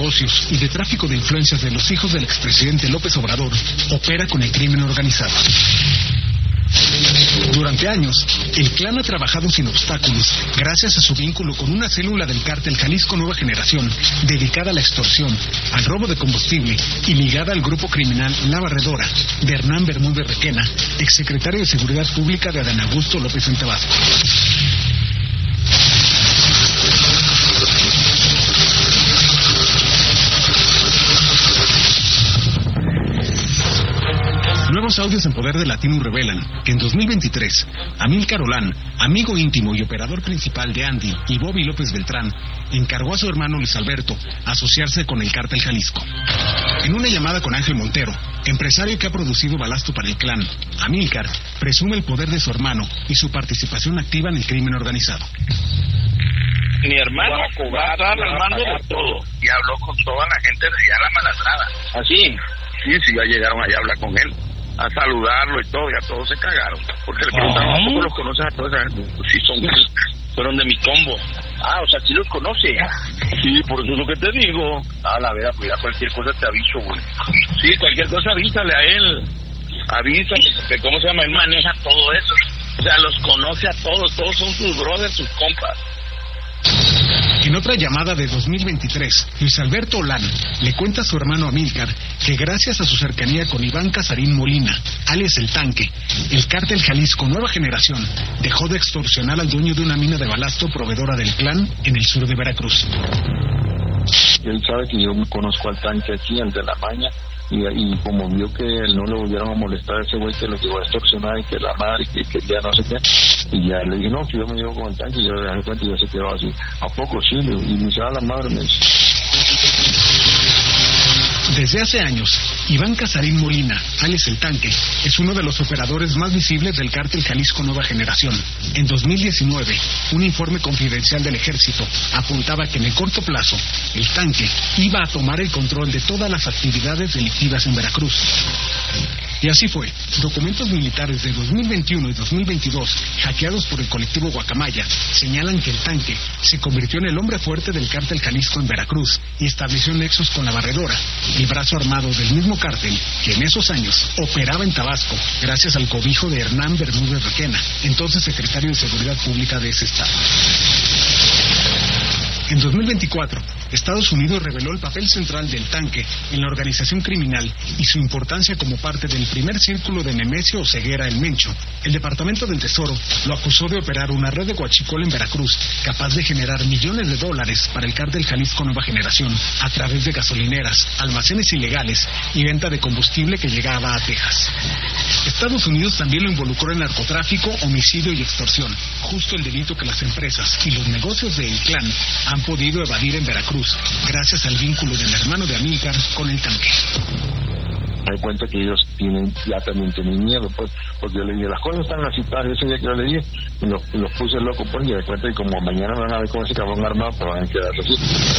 negocios y de tráfico de influencias de los hijos del expresidente López Obrador, opera con el crimen organizado. Durante años, el clan ha trabajado sin obstáculos, gracias a su vínculo con una célula del cártel Jalisco Nueva Generación, dedicada a la extorsión, al robo de combustible y ligada al grupo criminal La Barredora, de Hernán Bermúdez Requena, exsecretario de Seguridad Pública de Adán Augusto López en Tabasco. Nuevos audios en poder de Latinus revelan que en 2023, Amílcar Olán, amigo íntimo y operador principal de Andy y Bobby López Beltrán, encargó a su hermano Luis Alberto asociarse con el cártel Jalisco. En una llamada con Ángel Montero, empresario que ha producido balasto para el clan, Amílcar presume el poder de su hermano y su participación activa en el crimen organizado. Mi hermano va a estar al mando de todo. Y habló con toda la gente de allá, la Maladrada. ¿Así? Sí, ya llegaron allá a hablar con él, a saludarlo y todo, y a todos se cagaron. Porque le preguntaron, ¿cómo los conoces a todos? Pues sí, fueron de mi combo. O sea, ¿sí los conoce? Sí, por eso es lo que te digo. La verdad, pues ya cualquier cosa te aviso, güey. Sí, cualquier cosa avísale a él. Avísale, que ¿cómo se llama? Él maneja todo eso. O sea, los conoce a todos son sus brothers, sus compas. En otra llamada de 2023, Luis Alberto Olán le cuenta a su hermano Amílcar que gracias a su cercanía con Iván Casarín Molina, alias El Tanque, el cártel Jalisco Nueva Generación dejó de extorsionar al dueño de una mina de balasto proveedora del clan en el sur de Veracruz. Él sabe que yo conozco al Tanque aquí, el de la maña, y como vio que no le volvieron a molestar a ese güey que lo llevó a extorsionar y que la madre y que ya no sé qué, y ya le dije, no, que yo me llevo con el Tanque, y yo le dije cuenta y ya se quedó así. ¿A poco sí? Y me dice, la madre me dice. Desde hace años, Iván Casarín Molina, alias El Tanque, es uno de los operadores más visibles del cártel Jalisco Nueva Generación. En 2019, un informe confidencial del Ejército apuntaba que en el corto plazo, El Tanque iba a tomar el control de todas las actividades delictivas en Veracruz. Y así fue. Documentos militares de 2021 y 2022, hackeados por el colectivo Guacamaya, señalan que El Tanque se convirtió en el hombre fuerte del cártel Jalisco en Veracruz y estableció nexos con La Barredora, el brazo armado del mismo cártel que en esos años operaba en Tabasco gracias al cobijo de Hernán Bermúdez Requena, entonces secretario de Seguridad Pública de ese estado. En 2024, Estados Unidos reveló el papel central del Tanque en la organización criminal y su importancia como parte del primer círculo de Nemesio Oseguera El Mencho. El Departamento del Tesoro lo acusó de operar una red de huachicol en Veracruz capaz de generar millones de dólares para el cártel Jalisco Nueva Generación a través de gasolineras, almacenes ilegales y venta de combustible que llegaba a Texas. Estados Unidos también lo involucró en narcotráfico, homicidio y extorsión, justo el delito que las empresas y los negocios del clan han podido evadir en Veracruz, gracias al vínculo del hermano de Amílcar con El Tanque. Me doy cuenta que ellos también tienen miedo, pues, porque yo le dije, las cosas están así, ese día que yo le dije, los puse loco, pues, y me doy cuenta que como mañana me van a ver con ese cabrón armado, pero van a quedar así.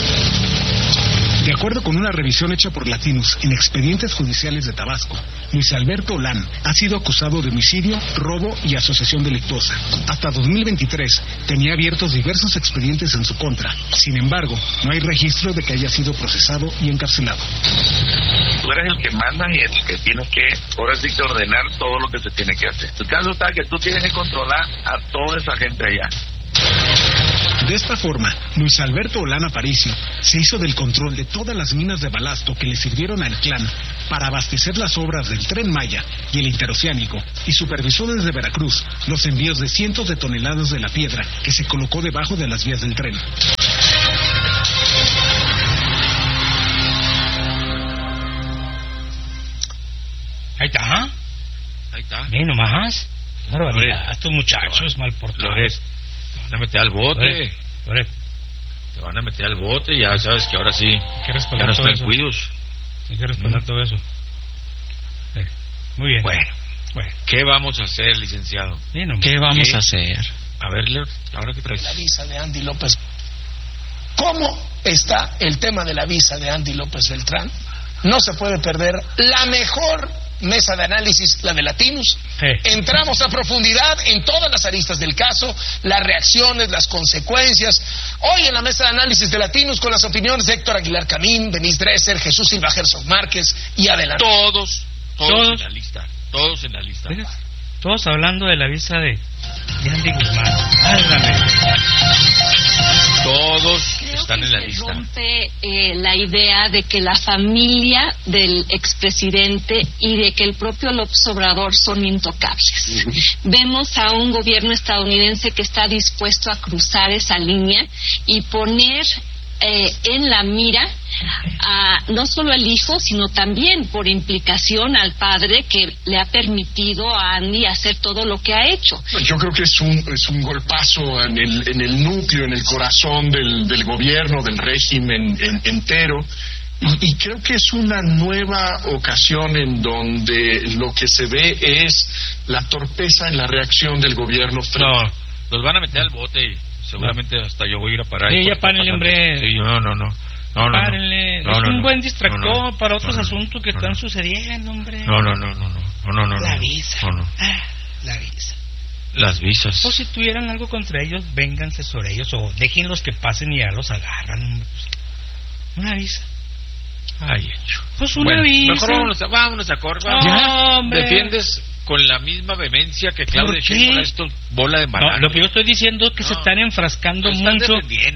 De acuerdo con una revisión hecha por Latinus en expedientes judiciales de Tabasco, Luis Alberto Olán ha sido acusado de homicidio, robo y asociación delictuosa. Hasta 2023 tenía abiertos diversos expedientes en su contra. Sin embargo, no hay registro de que haya sido procesado y encarcelado. Tú eres el que manda y el que tienes que, ahora sí que ordenar todo lo que se tiene que hacer. El caso está que tú tienes que controlar a toda esa gente allá. De esta forma, Luis Alberto Olán Aparicio se hizo del control de todas las minas de balasto que le sirvieron al clan para abastecer las obras del Tren Maya y el Interoceánico, y supervisó desde Veracruz los envíos de cientos de toneladas de la piedra que se colocó debajo de las vías del tren. Ahí está. Bien nomás. A estos muchachos mal portados. Te van a meter al bote. Te van a meter al bote, ya sabes que ahora sí. Ya no están cuidos. Hay que respaldar todo eso. Muy bien. Bueno. ¿Qué vamos a hacer, licenciado? ¿Qué vamos a hacer? A ver, Leo, ahora que traes. La visa de Andy López. ¿Cómo está el tema de la visa de Andy López Beltrán? No se puede perder la mejor mesa de análisis, la de Latinus. Entramos a profundidad en todas las aristas del caso, las reacciones, las consecuencias, Hoy en la mesa de análisis de Latinos con las opiniones de Héctor Aguilar Camín, Denise Dresser, Jesús Silva Herzog Márquez y adelante. Todos en la lista. Todos en la lista. Todos hablando de la visa de Andy Guzmán. Álgame. Todos Creo están en la se lista. Rompe la idea de que la familia del expresidente y de que el propio López Obrador son intocables. Vemos a un gobierno estadounidense que está dispuesto a cruzar esa línea y poner en la mira no solo al hijo, sino también por implicación al padre que le ha permitido a Andy hacer todo lo que ha hecho. Yo creo que es un golpazo en el núcleo, en el corazón del gobierno, del régimen entero. Y creo que es una nueva ocasión en donde lo que se ve es la torpeza en la reacción del gobierno. No, los van a meter al bote. Seguramente hasta yo voy a ir a parar. Sí, ya párenle, hombre. Sí, no. Párenle. Es un buen distractor para otros asuntos que están sucediendo, hombre. No. La visa. La visa. Las visas. O si tuvieran algo contra ellos, vénganse sobre ellos o déjenlos que pasen y ya los agarran. Una visa. Ay, hecho. Pues una visa. Mejor vámonos a correr. No, hombre. Defiendes con la misma vehemencia que Claudia Sheinbaum esto bola de malandro. No, lo que yo estoy diciendo es que se están enfrascando mucho.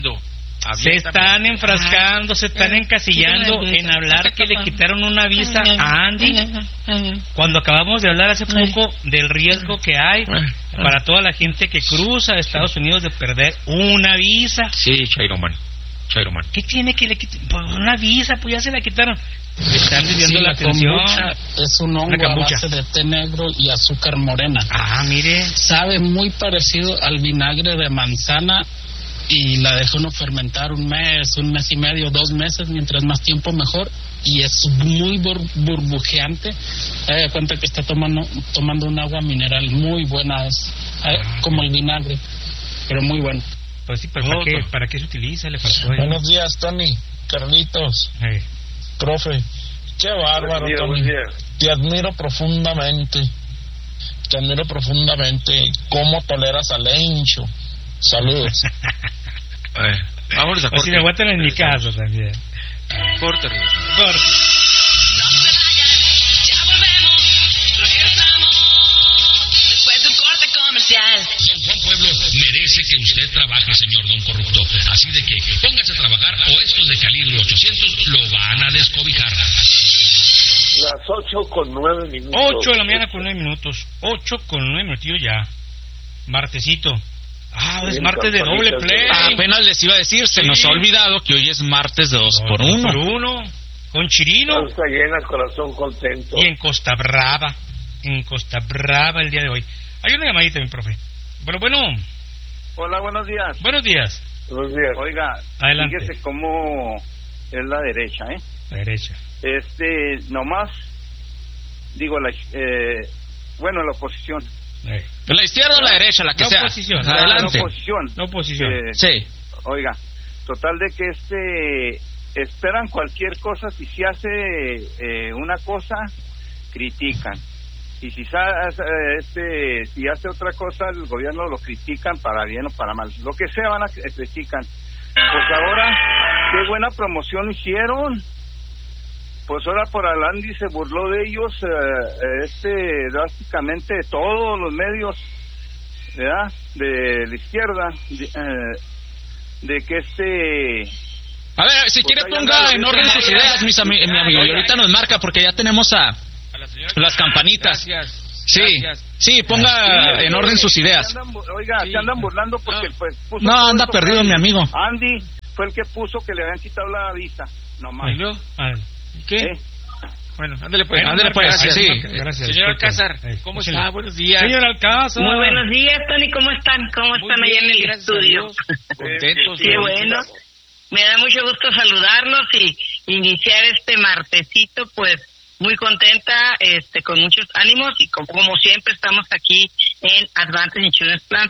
Se están enfrascando, se están encasillando en hablar que le quitaron una visa a Andy, cuando acabamos de hablar hace poco del riesgo que hay para toda la gente que cruza a Estados Unidos de perder una visa. Sí, Chairoman. ¿Qué tiene que le quitar? Pues una visa, pues ya se la quitaron. Le están desviando la atención. Es un hongo a base de té negro y azúcar morena. Mire. Sabe muy parecido al vinagre de manzana y la deja uno fermentar un mes y medio, 2 meses, mientras más tiempo mejor, y es muy burbujeante. Da cuenta que está tomando un agua mineral muy buena, como el vinagre, pero muy bueno. Pues sí, pero ¿para qué se utiliza? Le faltó. Buenos días, Tony, Carlitos, profe. Qué bárbaro, Tony. Te admiro profundamente. ¿Cómo toleras al Encho? Saludos. Vámonos a corte. Si me aguantan en mi casa también. Corte. Don Juan Pueblo merece que usted trabaje, señor don corrupto. Así de que póngase a trabajar o estos de calibre 800 lo van a descobijar. Las 8:09. 8 de la mañana con 9 minutos. 8:09 ya. Martesito. Es martes de doble play. Apenas les iba a decir, se nos ha olvidado que hoy es martes de 2x1. Con Chirino. Está llena, corazón contento. Y en Costa Brava el día de hoy. Hay una llamadita, mi profe. Bueno. Hola, buenos días. Buenos días. Oiga, adelante. Fíjese cómo es la derecha, La derecha. Nomás, digo, la oposición. ¿La izquierda o la derecha? La que sea. Oposición. Adelante. La oposición. Sí. Oiga, total de que esperan cualquier cosa. Si se hace una cosa, critican. Y si hace otra cosa, el gobierno lo critican para bien o para mal. Lo que sea critican. Pues ahora, qué buena promoción hicieron. Pues ahora por Alandi se burló de ellos, drásticamente de todos los medios, ¿verdad? De la izquierda, de que A ver, si quiere ponga en orden sus ideas, mi amigo, y ahorita nos marca porque ya tenemos a las campanitas. Gracias. Sí, ponga en orden sus ideas. Se andan burlando porque puso... No, anda perdido mi amigo. Andy fue el que puso que le habían quitado la visa, nomás. ¿Qué? Bueno, ándale pues. Gracias. Señor Alcázar, ¿cómo está? Buenos días. Señor Alcázar. Muy buenos días, Tony, ¿cómo están? ¿Cómo están allá en el estudio? Contentos. Sí, bueno. Me da mucho gusto saludarlos y iniciar este martesito, pues, muy contenta, con muchos ánimos y como siempre estamos aquí en Advantage Insurance Plan,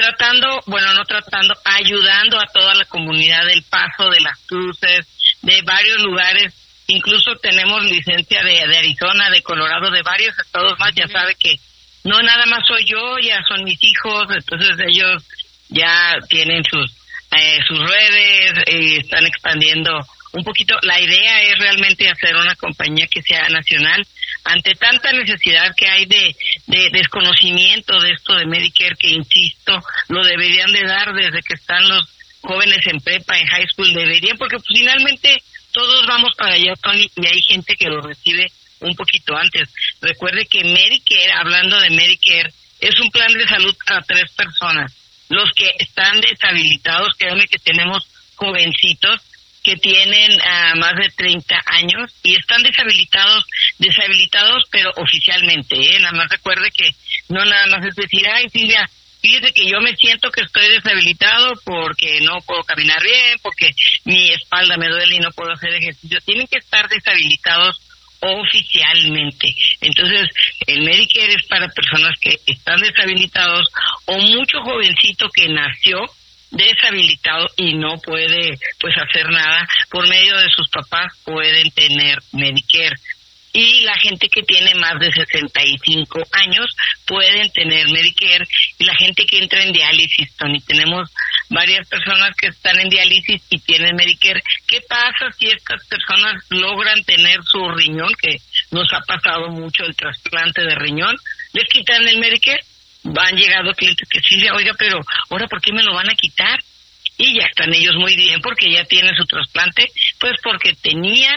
ayudando a toda la comunidad del Paso, de las Cruces, de varios lugares. Incluso tenemos licencia de Arizona, de Colorado, de varios estados más. Ya sabe que no nada más soy yo, ya son mis hijos, entonces ellos ya tienen sus sus redes, están expandiendo un poquito. La idea es realmente hacer una compañía que sea nacional ante tanta necesidad que hay de desconocimiento de esto de Medicare, que insisto, lo deberían de dar desde que están los jóvenes en prepa, en high school, deberían, porque pues, finalmente todos vamos para allá, Tony, y hay gente que lo recibe un poquito antes. Recuerde que Medicare, hablando de Medicare, es un plan de salud para 3 personas. Los que están deshabilitados, créanme que tenemos jovencitos que tienen más de 30 años y están deshabilitados, pero oficialmente, nada más recuerde que no nada más es decir, ay Silvia, fíjese que yo me siento que estoy deshabilitado porque no puedo caminar bien, porque mi espalda me duele y no puedo hacer ejercicio. Tienen que estar deshabilitados oficialmente. Entonces, el Medicare es para personas que están deshabilitados o mucho jovencito que nació deshabilitado y no puede pues hacer nada. Por medio de sus papás pueden tener Medicare. Y la gente que tiene más de 65 años pueden tener Medicare, y la gente que entra en diálisis, Tony, tenemos varias personas que están en diálisis y tienen Medicare. ¿Qué pasa si estas personas logran tener su riñón, que nos ha pasado mucho el trasplante de riñón? Les quitan el Medicare. Han llegado clientes que sí, oiga, pero ahora ¿por qué me lo van a quitar? Y ya están ellos muy bien porque ya tienen su trasplante, pues porque tenían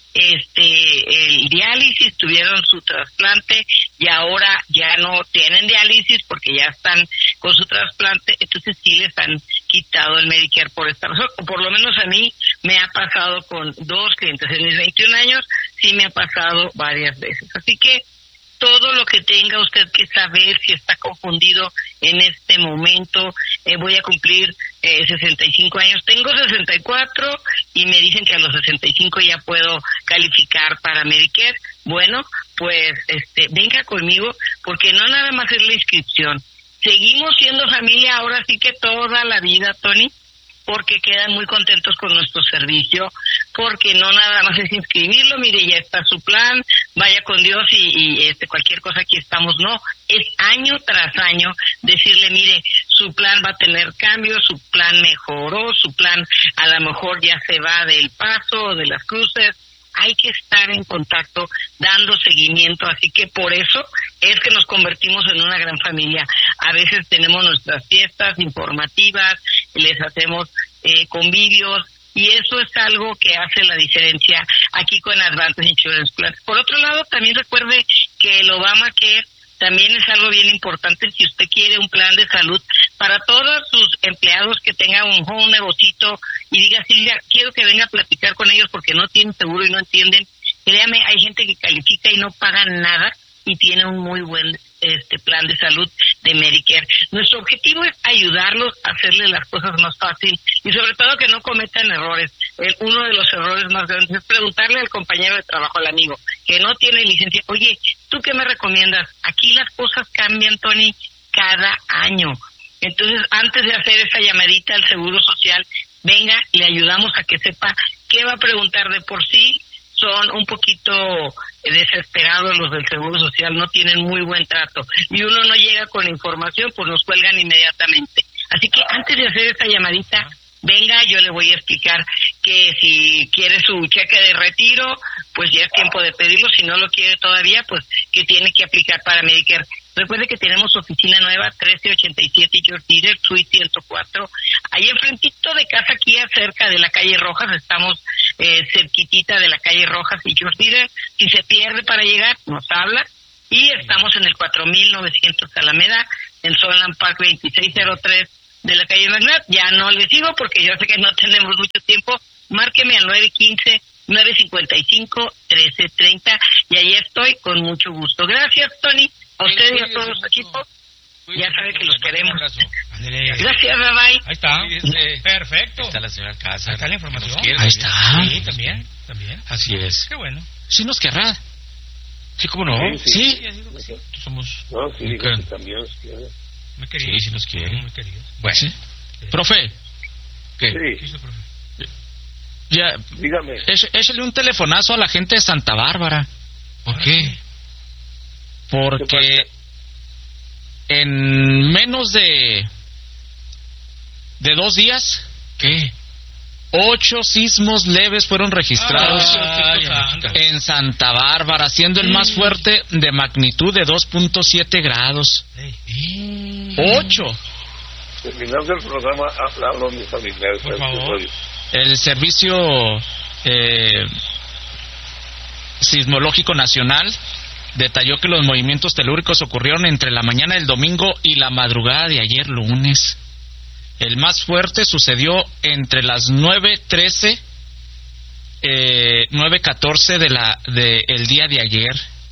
el diálisis, tuvieron su trasplante y ahora ya no tienen diálisis porque ya están con su trasplante. Entonces sí les han quitado el Medicare por esta razón, o por lo menos a mí me ha pasado con 2 clientes en mis 21 años, sí me ha pasado varias veces. Así que todo lo que tenga usted que saber, si está confundido en este momento, voy a cumplir 65 años, tengo 64 y me dicen que a los 65 ya puedo calificar para Medicare. Bueno, pues venga conmigo, porque no nada más es la inscripción. Seguimos siendo familia ahora sí que toda la vida, Tony, porque quedan muy contentos con nuestro servicio, porque no nada más es inscribirlo, mire, ya está su plan, vaya con Dios y cualquier cosa aquí estamos, no, es año tras año decirle, mire, su plan va a tener cambios, su plan mejoró, su plan a lo mejor ya se va del Paso, de las Cruces. Hay que estar en contacto, dando seguimiento, así que por eso es que nos convertimos en una gran familia. A veces tenemos nuestras fiestas informativas, les hacemos convivios, y eso es algo que hace la diferencia aquí con Advantage Insurance Plan. Por otro lado, también recuerde que el Obamacare también es algo bien importante si usted quiere un plan de salud para todos sus empleados que tengan un negocito y diga, Silvia, quiero que venga a platicar con ellos porque no tienen seguro y no entienden. Créame, hay gente que califica y no pagan nada y tiene un muy buen plan de salud de Medicare. Nuestro objetivo es ayudarlos a hacerle las cosas más fácil y sobre todo que no cometan errores. Uno de los errores más grandes es preguntarle al compañero de trabajo, al amigo, que no tiene licencia, oye, ¿tú qué me recomiendas? Aquí las cosas cambian, Tony, cada año. Entonces, antes de hacer esa llamadita al Seguro Social, venga, le ayudamos a que sepa qué va a preguntar. De por sí son un poquito desesperados los del Seguro Social, no tienen muy buen trato y uno no llega con información, pues nos cuelgan inmediatamente. Así que antes de hacer esta llamadita, venga, yo le voy a explicar que si quiere su cheque de retiro, pues ya es tiempo de pedirlo. Si no lo quiere todavía, pues que tiene que aplicar para Medicare. Recuerde que tenemos oficina nueva, 1387 George Dieter, Suite 104. Ahí enfrentito de casa, aquí cerca de la calle Rojas, estamos cerquitita de la calle Rojas y George Dieter. Si se pierde para llegar, nos habla. Y estamos en el 4900 Alameda, en Sunland Park 2603 de la calle Magnat. Ya no les digo porque yo sé que no tenemos mucho tiempo. Márqueme al 915-955-1330 y ahí estoy con mucho gusto. Gracias, Tony. A usted y a todos los equipos. Ya sabe que los queremos. Gracias, bye bye. Ahí está. Perfecto. Ahí está la señora Casa. Ahí está la información. Ahí está. Sí, también. Así es. Qué bueno. Sí nos querrá. Sí, ¿cómo no? Sí. Somos... No, sí, digo que también nos quiere. Muy querido. Sí, nos quiere. Muy querido. Bueno. Sí. Profe. ¿Qué? Sí. ¿Qué hizo, profe? Ya, dígame. Échale un telefonazo a la gente de Santa Bárbara. ¿Por qué? Porque en menos de 2 días ¿Qué? 8 sismos leves fueron registrados en Santa Bárbara, siendo el más fuerte de magnitud de 2.7 grados. 8. Terminando el programa, hablo a mis familiares. Por favor. El Servicio Sismológico Nacional detalló que los movimientos telúricos ocurrieron entre la mañana del domingo y la madrugada de ayer lunes. El más fuerte sucedió entre las 9:13, 9:14 del día de ayer.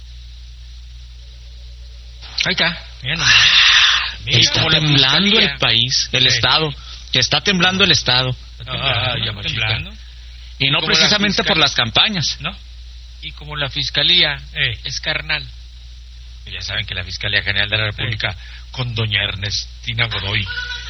Ahí está. Está temblando el país, el estado. Está temblando el estado. Temblando. Y no precisamente por las campañas. ¿No? Y como la Fiscalía es carnal, ya saben que la Fiscalía General de la República con doña Ernestina Godoy.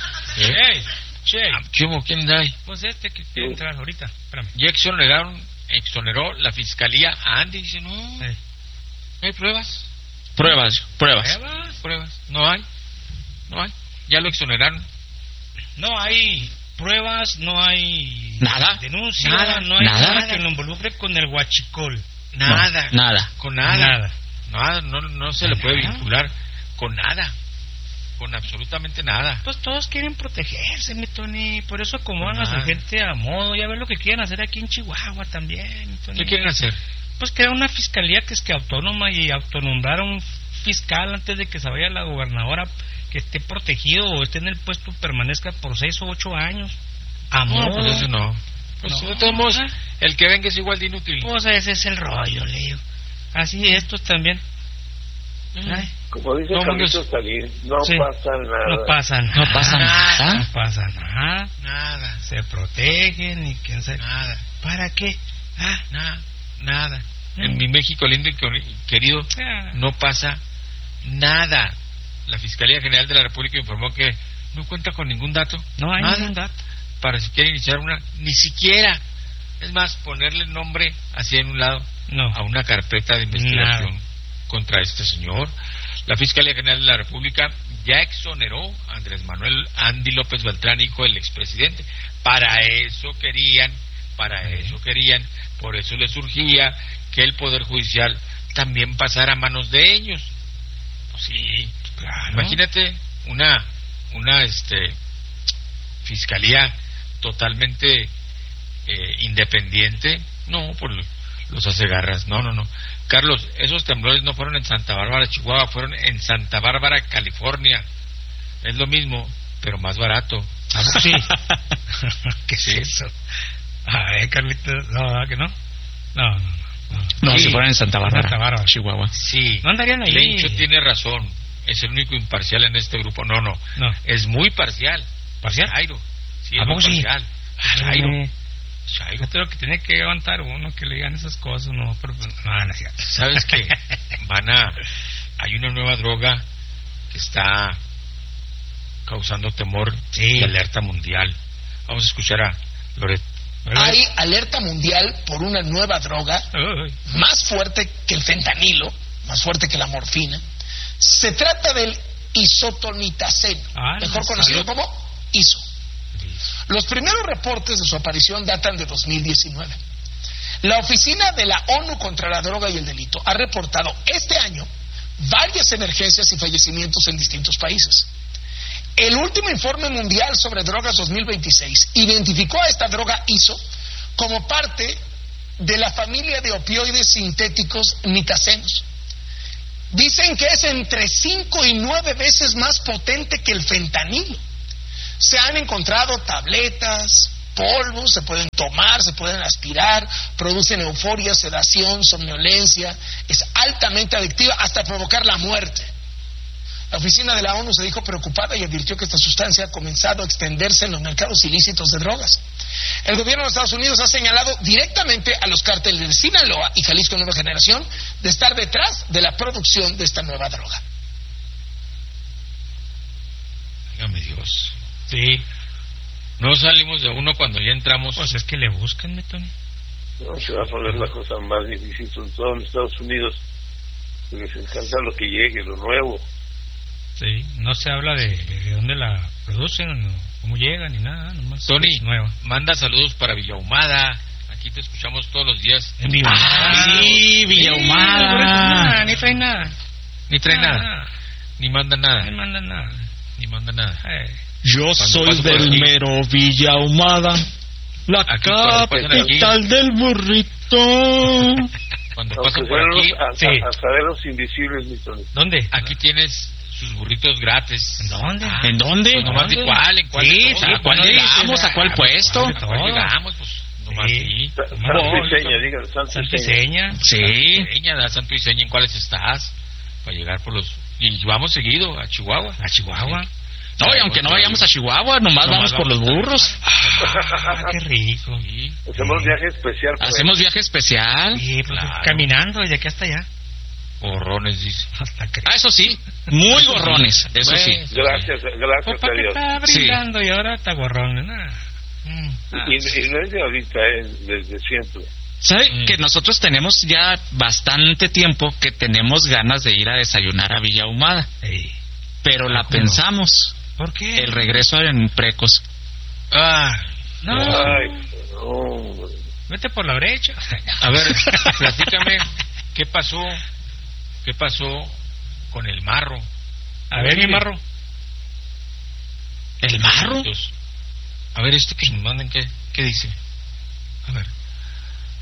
¿Quién da ahí? Pues que quiere entrar ahorita. Espérame. Ya exoneró la Fiscalía a Andy. Dice, no hay pruebas. Pruebas. No hay. Ya lo exoneraron. No hay pruebas, no hay nada, denuncia, no hay nada que lo involucre con el huachicol. Nada. Con nada. No se le puede vincular con nada. Con absolutamente nada. Pues todos quieren protegerse, mi Tony. Por eso acomodan a su gente a modo. Ya ves lo que quieren hacer aquí en Chihuahua también, mi Tony. ¿Qué quieren hacer? Pues crear una fiscalía que es autónoma y autonombrar a un fiscal antes de que se vaya la gobernadora, que esté protegido o esté en el puesto, permanezca por 6 o 8 años. A modo. No, pues eso no. Pues de todos modos, el que venga es igual de inútil. Pues ese es el rollo, Leo. Así estos también. Como dice Carlitos Talín, no pasa nada. Nada. Se protegen y quién sabe. Nada. ¿Para qué? Nada. En mi México lindo y querido no pasa nada. La Fiscalía General de la República informó que no cuenta con ningún dato. No hay ningún dato. Para siquiera iniciar ni siquiera. Es más, ponerle nombre así en un lado a una carpeta de investigación contra este señor. La Fiscalía General de la República ya exoneró a Andrés Manuel Andy López Beltrán, hijo del expresidente. Para eso querían, por eso les surgía que el Poder Judicial también pasara a manos de ellos. Pues sí, claro. Imagínate una fiscalía totalmente independiente. No, por los hace garras. No. Carlos, esos temblores no fueron en Santa Bárbara, Chihuahua, fueron en Santa Bárbara, California. Es lo mismo, pero más barato. Sí. ¿Qué es eso? Carlitos, no, que no. No, si fueran en Santa Bárbara, Chihuahua. Sí. No andarían ahí. Lencho tiene razón. Es el único imparcial en este grupo. No. Es muy parcial. ¿Parcial? Chairo. Sí, ¿a poco sí? Chairo. Yo creo que tiene que aguantar uno que le digan esas cosas, no, pero no es cierto. ¿Sabes qué? Hay una nueva droga que está causando temor y alerta mundial. Vamos a escuchar a Loret. Hay alerta mundial por una nueva droga más fuerte que el fentanilo, más fuerte que la morfina. Se trata del isotonitaceno, mejor conocido como ISO. Los primeros reportes de su aparición datan de 2019. La Oficina de la ONU contra la Droga y el Delito ha reportado este año varias emergencias y fallecimientos en distintos países. El último informe mundial sobre drogas 2026 identificó a esta droga ISO como parte de la familia de opioides sintéticos nitacenos. Dicen que es entre 5 y 9 veces más potente que el fentanilo. Se han encontrado tabletas, polvos, se pueden tomar, se pueden aspirar, producen euforia, sedación, somnolencia, es altamente adictiva hasta provocar la muerte. La oficina de la ONU se dijo preocupada y advirtió que esta sustancia ha comenzado a extenderse en los mercados ilícitos de drogas. El gobierno de Estados Unidos ha señalado directamente a los cárteles de Sinaloa y Jalisco Nueva Generación de estar detrás de la producción de esta nueva droga. Dígame Dios. Sí. No salimos de uno cuando ya entramos. Pues es que le buscan, Tony. No, se va a poner la cosa más difícil, sobre todo en Estados Unidos, porque les encanta lo que llegue, lo nuevo. Sí, no se habla de dónde la producen, cómo llegan ni nada, nomás. Tony, manda saludos para Villahumada. Aquí te escuchamos todos los días. En Villahumada. Sí, Villahumada. Ni trae nada. Ni trae nada. Ni manda nada. Ni manda nada. Yo soy del mero Villahumada, la capital del burrito. Cuando pasan por aquí, asaderos invisibles, mi Tony. ¿Dónde? Aquí tienes sus burritos gratis. ¿En dónde? ¿En dónde? Pues nomás de cuál, en cuál. Sí, ¿a cuál llegamos? ¿A cuál puesto? ¿A cuál llegamos? Pues nomás sí. Santo y Seña, digan, Santo y Seña. Sí. Da Santo y Seña, ¿en cuáles estás? Para llegar por los... Y vamos seguido a Chihuahua. ¿A Chihuahua? No, y aunque no vayamos a Chihuahua, nomás vamos por los burros. Qué rico. Sí. Hacemos viaje especial. Hacemos viaje especial. Sí, pues caminando desde aquí hasta allá. Gorrones, dice. Eso sí, muy gorrones, eso sí. Gracias a Dios. Está brindando y ahora está gorrones. Y no es de ahorita, es desde siempre. ¿Sabe que nosotros tenemos ya bastante tiempo que tenemos ganas de ir a desayunar a Villahumada? Pero la pensamos. ¿Por qué? El regreso en Precos. No. Vete por la brecha. A ver, platícame, ¿qué pasó con el marro? A ver, mi marro. ¿El marro? A ver, que nos manden, ¿qué dice? A ver.